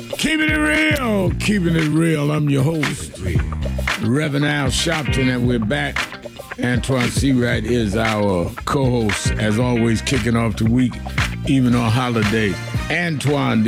Keeping it real, keeping it real. I'm your host, Reverend Al Sharpton, and we're back. Antoine Seawright is our co-host, as always, kicking off the week, even on holidays. Antoine,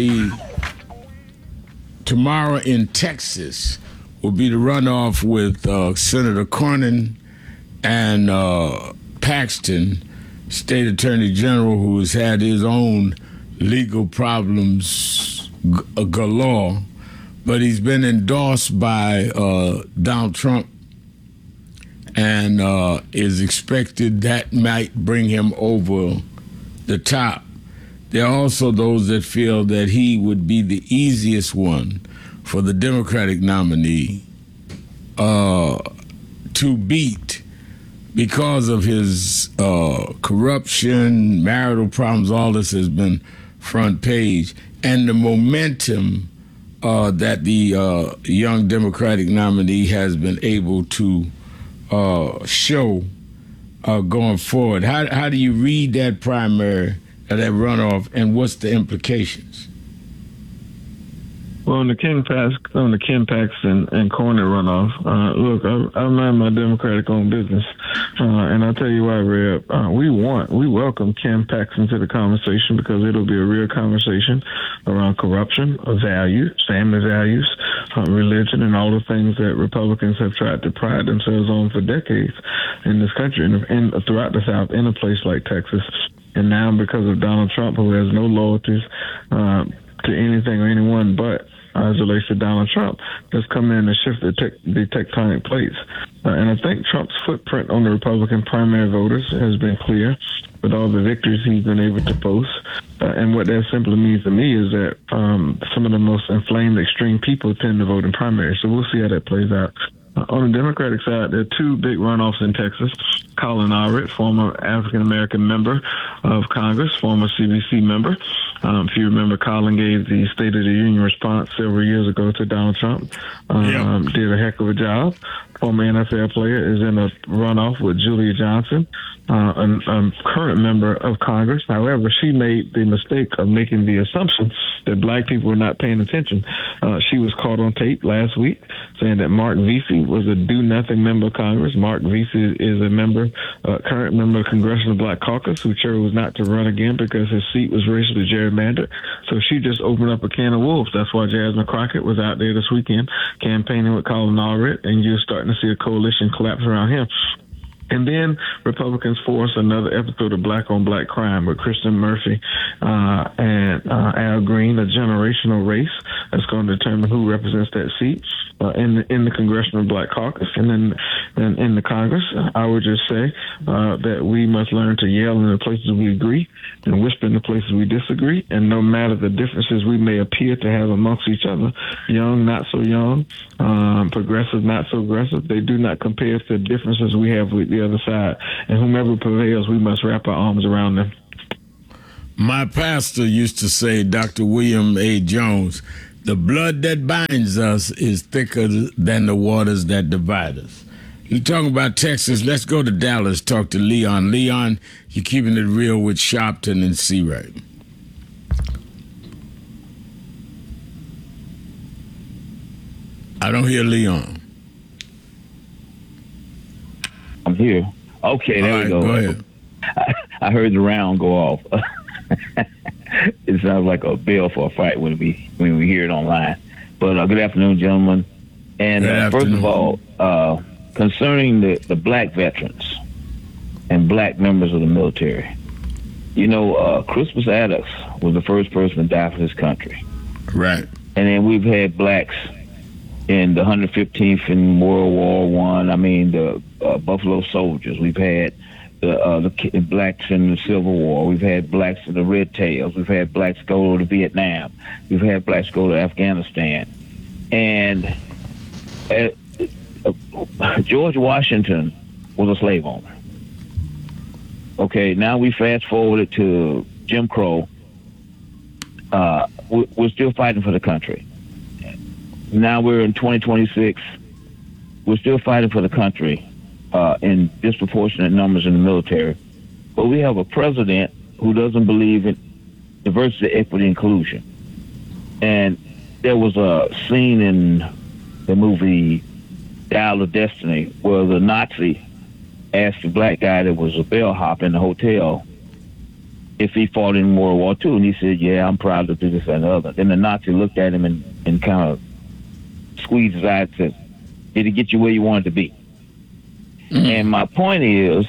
tomorrow in Texas will be the runoff with Senator Cornyn and Paxton, State Attorney General, who has had his own legal problems galore, but he's been endorsed by Donald Trump and is expected that might bring him over the top. There are also those that feel that he would be the easiest one for the Democratic nominee to beat because of his corruption, marital problems. All this has been front page, and the momentum that the young Democratic nominee has been able to show going forward. How do you read that primary, that runoff, and what's the implications? Well, on the Ken Paxton and Cornyn runoff, look, I mind my Democratic-owned business, and I'll tell you why, Reb. We welcome Ken Paxton to the conversation because it'll be a real conversation around corruption, family values, religion, and all the things that Republicans have tried to pride themselves on for decades in this country and throughout the South, in a place like Texas. And now, because of Donald Trump, who has no loyalties to anything or anyone but as it relates to Donald Trump, has come in and shifted the tectonic plates. And I think Trump's footprint on the Republican primary voters has been clear with all the victories he's been able to boast. And what that simply means to me is that some of the most inflamed, extreme people tend to vote in primaries. So we'll see how that plays out. On the Democratic side, there are two big runoffs in Texas. Colin Allred, former African-American member of Congress, former CBC member. If you remember, Colin gave the State of the Union response several years ago to Donald Trump. Did a heck of a job. Former NFL player is in a runoff with Julia Johnson, a current member of Congress. However, she made the mistake of making the assumption that black people were not paying attention. She was caught on tape last week saying that Mark Vesey was a do-nothing member of Congress. Mark Vesey is a current member of Congressional Black Caucus who chose not to run again because his seat was racially gerrymandered. So she just opened up a can of wolves. That's why Jasmine Crockett was out there this weekend campaigning with Colin Allred, and you're starting to see a coalition collapse around him. And then Republicans force another episode of black-on-black crime with Kristen Murphy and Al Green, a generational race that's going to determine who represents that seat in the Congressional Black Caucus. And then in the Congress, I would just say that we must learn to yell in the places we agree and whisper in the places we disagree. And no matter the differences we may appear to have amongst each other, young, not so young, progressive, not so aggressive, they do not compare to the differences we have with the other side. And whomever prevails, we must wrap our arms around them. My pastor used to say, Dr. William A. Jones, the blood that binds us is thicker than the waters that divide us. You're talking about Texas. Let's go to Dallas, talk to Leon. Leon, you're keeping it real with Sharpton and Seawright. I don't hear Leon. I'm here. Okay, there we go. Go ahead. I heard the round go off. It sounds like a bell for a fight when we hear it online. But good afternoon, gentlemen. And first of all, concerning the black veterans and black members of the military, Crispus Attucks was the first person to die for this country. Right. And then we've had blacks in the 115th in World War One. I mean, the Buffalo Soldiers. We've had the blacks in the Civil War. We've had blacks in the Red Tails. We've had blacks go to Vietnam. We've had blacks go to Afghanistan. And George Washington was a slave owner. Okay, now we fast forwarded to Jim Crow. We're still fighting for the country. Now we're in 2026. We're still fighting for the country in disproportionate numbers in the military. But we have a president who doesn't believe in diversity, equity, inclusion. And there was a scene in the movie Dial of Destiny where the Nazi asked the black guy that was a bellhop in the hotel if he fought in World War II, and he said, yeah, I'm proud to do this and the other. Then the Nazi looked at him and kind of squeezed his eye and said, did it get you where you wanted to be? And my point is,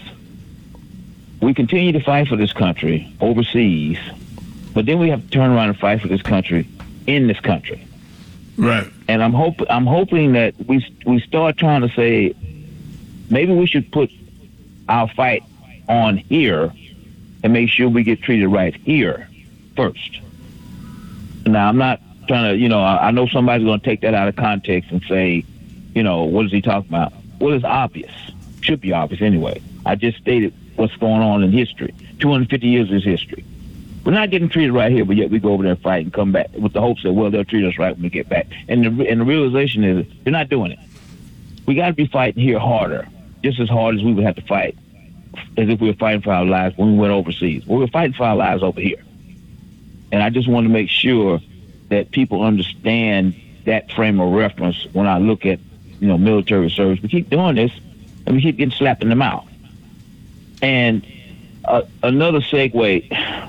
we continue to fight for this country overseas, but then we have to turn around and fight for this country in this country. Right. And I'm hoping that we start trying to say, maybe we should put our fight on here and make sure we get treated right here first. Now, I'm not trying to, I know somebody's going to take that out of context and say, what is he talking about? Well, it's obvious. Should be obvious anyway. I just stated what's going on in history. 250 years is history. We're not getting treated right here, but yet we go over there and fight and come back with the hopes that, well, they'll treat us right when we get back. And the realization is they're not doing it. We got to be fighting here harder, just as hard as we would have to fight as if we were fighting for our lives when we went overseas. Well, we're fighting for our lives over here. And I just want to make sure that people understand that frame of reference when I look at, military service. We keep doing this, and we keep getting slapped in the mouth. And another segue,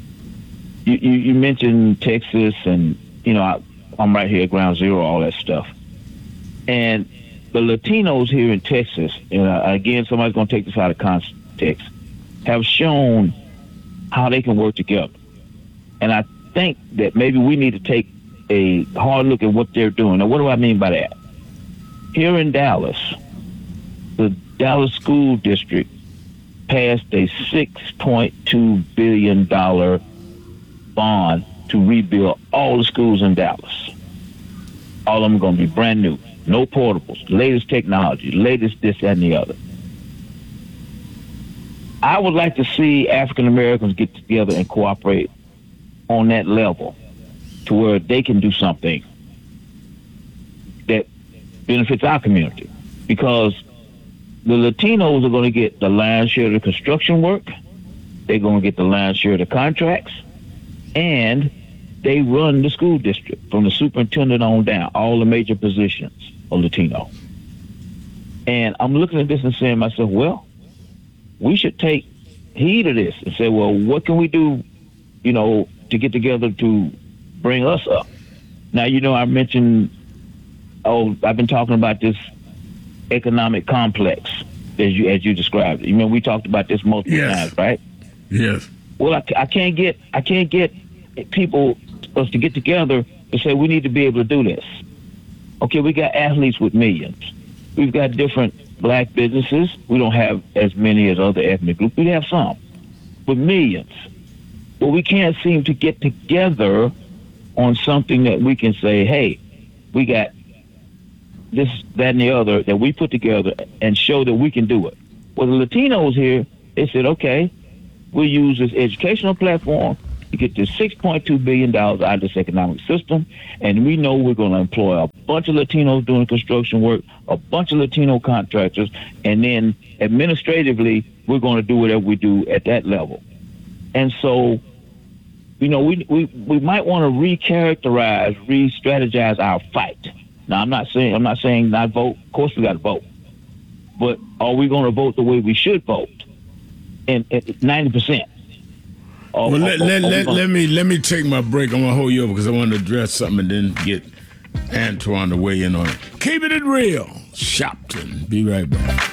you mentioned Texas, and, I'm right here at Ground Zero, all that stuff. And the Latinos here in Texas, again, somebody's going to take this out of context, have shown how they can work together. And I think that maybe we need to take a hard look at what they're doing. Now, what do I mean by that? Here in Dallas, the Dallas School District passed a $6.2 billion bond to rebuild all the schools in Dallas. All of them are going to be brand new. No portables, latest technology, latest this, that, and the other. I would like to see African Americans get together and cooperate on that level to where they can do something that benefits our community. Because the Latinos are going to get the lion's share of the construction work, they're going to get the lion's share of the contracts, and they run the school district from the superintendent on down. All the major positions are Latino. And I'm looking at this and saying to myself, well, we should take heed of this and say, well, what can we do, to get together to bring us up? Now, I mentioned, I've been talking about this economic complex as you described it. We talked about this multiple times, right? Yes. Well, I can't get people us to get together and say we need to be able to do this. Okay, we got athletes with millions. We've got different black businesses. We don't have as many as other ethnic groups. We have some, but millions. But we can't seem to get together on something that we can say, hey, we got this, that, and the other that we put together and show that we can do it. Well, the Latinos here, they said, okay, we'll use this educational platform to get this $6.2 billion out of this economic system, and we know we're going to employ a bunch of Latinos doing construction work, a bunch of Latino contractors, and then administratively, we're going to do whatever we do at that level. And so, we might want to recharacterize, re-strategize our fight. Now, I'm not saying not vote. Of course, we got to vote, but are we going to vote the way we should vote? And 90%. Well, let me take my break. I'm gonna hold you over because I want to address something and then get Antoine to weigh in on it. Keeping it real, Shopton. Be right back.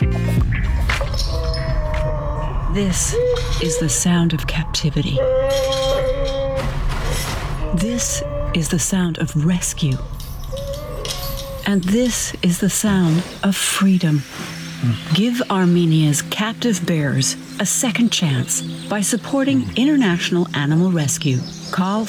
This is the sound of captivity. This is the sound of rescue. And this is the sound of freedom. Give Armenia's captive bears a second chance by supporting International Animal Rescue. Call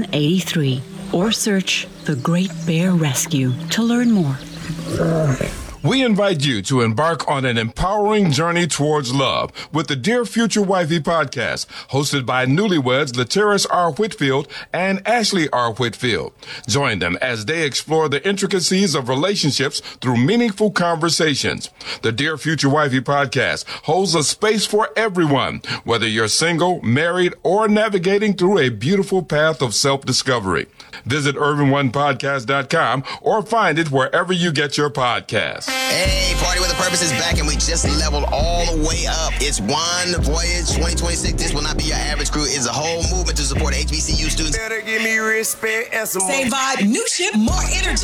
508-826-1083 or search The Great Bear Rescue to learn more. We invite you to embark on an empowering journey towards love with the Dear Future Wifey podcast, hosted by newlyweds Lateris R. Whitfield and Ashley R. Whitfield. Join them as they explore the intricacies of relationships through meaningful conversations. The Dear Future Wifey podcast holds a space for everyone, whether you're single, married, or navigating through a beautiful path of self-discovery. Visit UrbanOnePodcast.com or find it wherever you get your podcasts. Hey, Party with a Purpose is back, and we just leveled all the way up. It's One Voyage 2026. This will not be your average crew. It's a whole movement to support HBCU students. Better give me respect and some Same vibe, new ship, more energy.